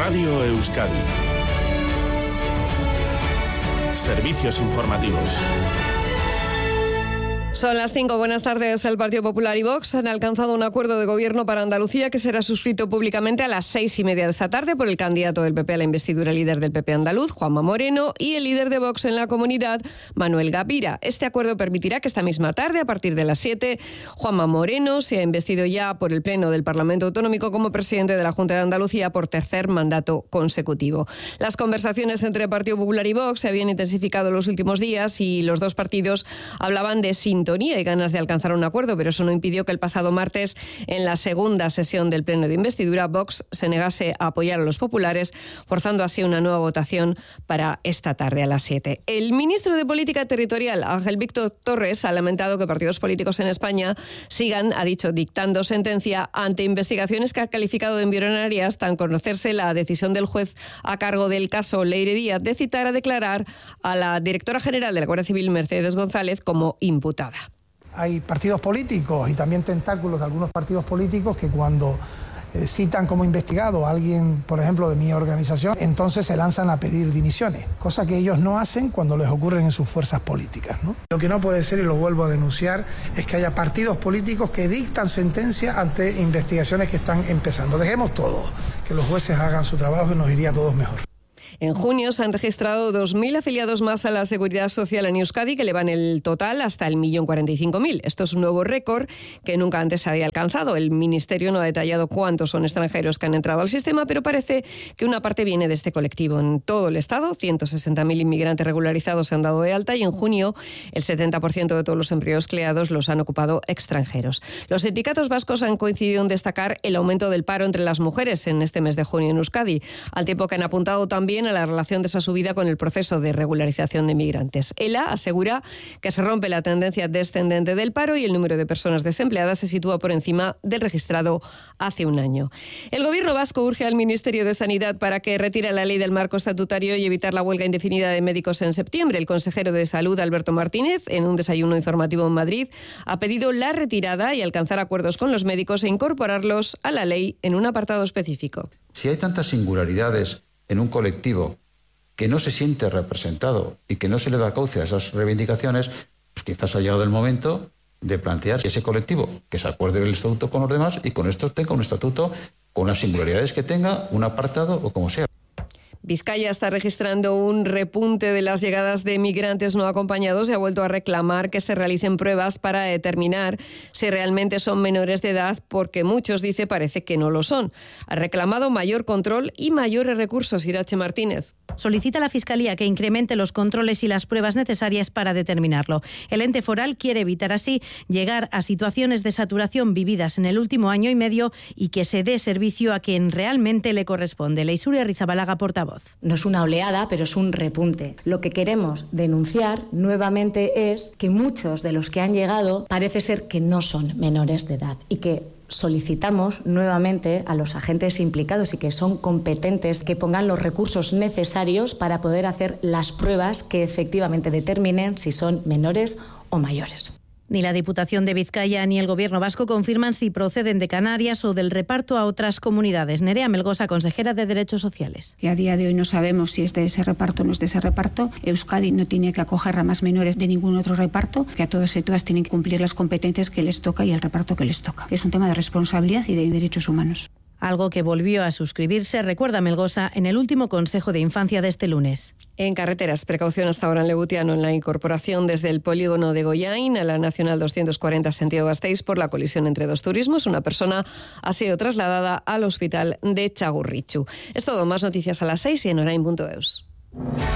Radio Euskadi. Servicios informativos. Son las 5. Buenas tardes. El Partido Popular y Vox han alcanzado un acuerdo de gobierno para Andalucía que será suscrito públicamente a las 6:30 de esta tarde por el candidato del PP a la investidura, líder del PP andaluz, Juanma Moreno, y el líder de Vox en la comunidad, Manuel Gapira. Este acuerdo permitirá que esta misma tarde, a partir de las 7, Juanma Moreno sea investido ya por el Pleno del Parlamento Autonómico como presidente de la Junta de Andalucía por tercer mandato consecutivo. Las conversaciones entre Partido Popular y Vox se habían intensificado en los últimos días y los dos partidos hablaban de sintonía y ganas de alcanzar un acuerdo, pero eso no impidió que el pasado martes, en la segunda sesión del Pleno de Investidura, Vox se negase a apoyar a los populares, forzando así una nueva votación para esta tarde a las 7. El ministro de Política Territorial, Ángel Víctor Torres, ha lamentado que partidos políticos en España sigan, ha dicho, dictando sentencia ante investigaciones que ha calificado de embrionarias, tan conocerse la decisión del juez a cargo del caso Leire Díaz de citar a declarar a la directora general de la Guardia Civil, Mercedes González, como imputada. Hay partidos políticos y también tentáculos de algunos partidos políticos que cuando citan como investigado a alguien, por ejemplo, de mi organización, entonces se lanzan a pedir dimisiones, cosa que ellos no hacen cuando les ocurren en sus fuerzas políticas, ¿no? Lo que no puede ser, y lo vuelvo a denunciar, es que haya partidos políticos que dictan sentencia ante investigaciones que están empezando. Dejemos todo, que los jueces hagan su trabajo y nos iría a todos mejor. En junio se han registrado 2.000 afiliados más a la Seguridad Social en Euskadi, que elevan el total hasta el 1.045.000. Esto es un nuevo récord que nunca antes se había alcanzado. El Ministerio no ha detallado cuántos son extranjeros que han entrado al sistema, pero parece que una parte viene de este colectivo. En todo el Estado, 160.000 inmigrantes regularizados se han dado de alta y en junio el 70% de todos los empleos creados los han ocupado extranjeros. Los sindicatos vascos han coincidido en destacar el aumento del paro entre las mujeres en este mes de junio en Euskadi, al tiempo que han apuntado también a la relación de esa subida con el proceso de regularización de inmigrantes. ELA asegura que se rompe la tendencia descendente del paro y el número de personas desempleadas se sitúa por encima del registrado hace un año. El Gobierno vasco urge al Ministerio de Sanidad para que retire la ley del marco estatutario y evitar la huelga indefinida de médicos en septiembre. El consejero de Salud, Alberto Martínez, en un desayuno informativo en Madrid, ha pedido la retirada y alcanzar acuerdos con los médicos e incorporarlos a la ley en un apartado específico. Si hay tantas singularidades en un colectivo que no se siente representado y que no se le da cauce a esas reivindicaciones, pues quizás ha llegado el momento de plantear que ese colectivo que se acuerde del estatuto con los demás y con esto tenga un estatuto con las singularidades que tenga, un apartado o como sea. Vizcaya está registrando un repunte de las llegadas de migrantes no acompañados y ha vuelto a reclamar que se realicen pruebas para determinar si realmente son menores de edad, porque muchos, dice, parece que no lo son. Ha reclamado mayor control y mayores recursos. Irache Martínez. Solicita a la Fiscalía que incremente los controles y las pruebas necesarias para determinarlo. El ente foral quiere evitar así llegar a situaciones de saturación vividas en el último año y medio y que se dé servicio a quien realmente le corresponde. Leisuri Arrizabalaga, portavoz. No es una oleada, pero es un repunte. Lo que queremos denunciar nuevamente es que muchos de los que han llegado parece ser que no son menores de edad y que solicitamos nuevamente a los agentes implicados y que son competentes que pongan los recursos necesarios para poder hacer las pruebas que efectivamente determinen si son menores o mayores. Ni la Diputación de Vizcaya ni el Gobierno vasco confirman si proceden de Canarias o del reparto a otras comunidades. Nerea Melgosa, consejera de Derechos Sociales. Que a día de hoy no sabemos si es de ese reparto o no es de ese reparto. Euskadi no tiene que acoger a más menores de ningún otro reparto, que a todos y todas tienen que cumplir las competencias que les toca y el reparto que les toca. Es un tema de responsabilidad y de derechos humanos. Algo que volvió a suscribirse, recuerda Melgosa, en el último Consejo de Infancia de este lunes. En carreteras, precaución hasta ahora en Legutiano en la incorporación desde el polígono de Goyain a la Nacional 240 sentido Gasteiz por la colisión entre dos turismos. Una persona ha sido trasladada al hospital de Txagorritxu. Es todo, más noticias a las 6 y en orain.eus.